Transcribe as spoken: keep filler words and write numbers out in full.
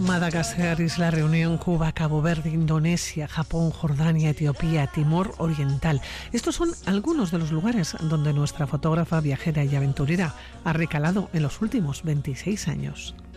Madagascar, Isla Reunión, Cuba, Cabo Verde, Indonesia, Japón, Jordania, Etiopía, Timor Oriental. Estos son algunos de los lugares donde nuestra fotógrafa, viajera y aventurera ha recalado en los últimos veintiséis años.